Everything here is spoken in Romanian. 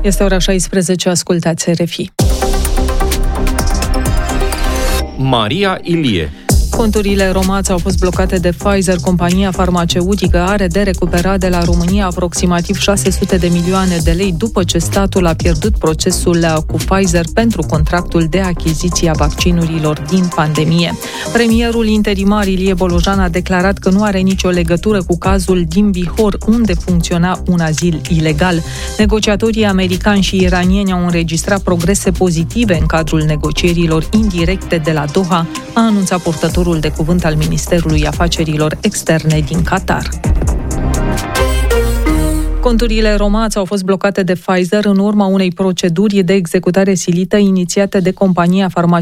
Este ora 16, ascultați RFI. Maria Ilie. Conturile Romaț au fost blocate de Pfizer. Compania farmaceutică are de recuperat de la România aproximativ 600 de milioane de lei după ce statul a pierdut procesul cu Pfizer pentru contractul de achiziție a vaccinurilor din pandemie. Premierul interimar Ilie Bolojan a declarat că nu are nicio legătură cu cazul din Bihor, unde funcționa un azil ilegal. Negociatorii americani și iranieni au înregistrat progrese pozitive în cadrul negocierilor indirecte de la Doha, a anunțat purtătorul de cuvânt al Ministerului Afacerilor Externe din Qatar. Conturile Romaț au fost blocate de Pfizer în urma unei proceduri de executare silită inițiate de compania farmaceutică